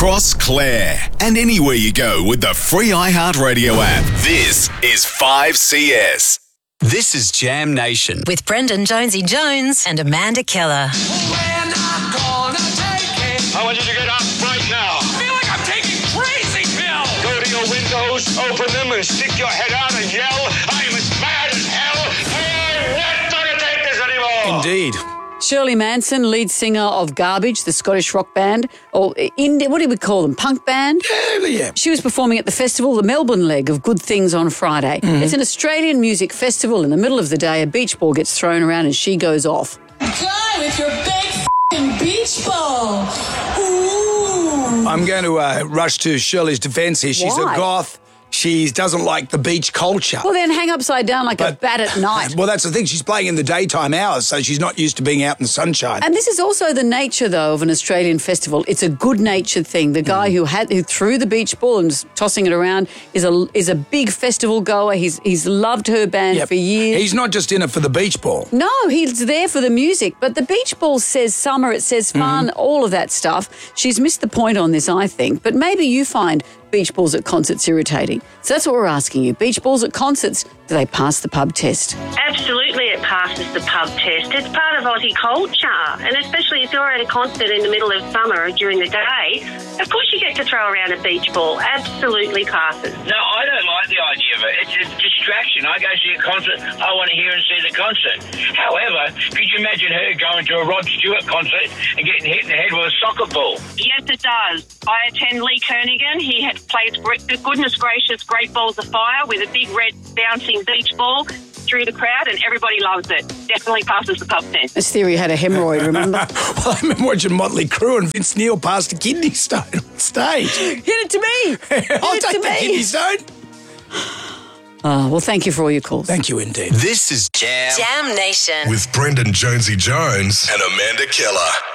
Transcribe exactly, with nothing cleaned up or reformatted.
across Clare and anywhere you go with the free iHeartRadio app. This is five C S. This is Jam Nation. With Brendan Jonesy Jones and Amanda Keller. We're not gonna take it. I want you to get up right now. I feel like I'm taking crazy pills. Go to your windows, open them, and stick your head out and yell, I'm as mad as hell. I'm not gonna take this anymore. Indeed. Shirley Manson, lead singer of Garbage, the Scottish rock band, or indie, what do we call them, punk band? Yeah, yeah. She was performing at the festival, the Melbourne leg of Good Things on Friday. Mm-hmm. It's an Australian music festival. In the middle of the day, a beach ball gets thrown around and she goes off. Fly with your big f***ing beach ball. Ooh. I'm going to uh, rush to Shirley's defence here. She's Why? a goth. She doesn't like the beach culture. Well, then hang upside down like But- a bat at night. Well, that's the thing. She's playing in the daytime hours, so she's not used to being out in the sunshine. And this is also the nature, though, of an Australian festival. It's a good-natured thing. The guy mm. who had who threw the beach ball and was tossing it around is a is a big festival goer. He's he's loved her band Yep. for years. He's not just in it for the beach ball. No, he's there for the music. But the beach ball says summer, it says fun, Mm-hmm. all of that stuff. She's missed the point on this, I think. But maybe you find beach balls at concerts irritating. So that's what we're asking you. Beach balls at concerts, do they pass the pub test? Absolutely, it passes the pub test. It's part of Aussie culture, and especially if you're at a concert in the middle of summer or during the day, of course you get to throw around a beach ball. Absolutely passes. No, I don't like the idea of it. It's a distraction. I go see a concert, I want to hear and see the concert. However, could you imagine her going to a Rod Stewart concert and getting hit in the head with a soccer ball? Yes, it does. I attend Lee Kernaghan. He ha- plays, goodness gracious, Great Balls of Fire with a big red bouncing beach ball through the crowd, and everybody loves it. Definitely passes the pub test. This theory had a hemorrhoid, remember? Well, I remember watching Motley Crue and Vince Neil passed a kidney stone on stage. Hit it to me! I'll Hit it take to the me. kidney stone. Oh, well, thank you for all your calls. Thank you indeed. This is Jam. Jam Nation. With Brendan Jonesy Jones and Amanda Keller.